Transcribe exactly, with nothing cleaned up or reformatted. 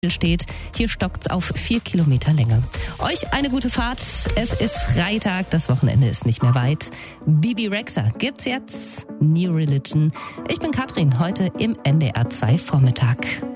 steht. Hier stockt's auf vier Kilometer Länge. Euch eine gute Fahrt. Es ist Freitag, das Wochenende ist nicht mehr weit. Bibi Rexha gibt's jetzt. New Religion. Ich bin Katrin, heute im N D R zwei Vormittag.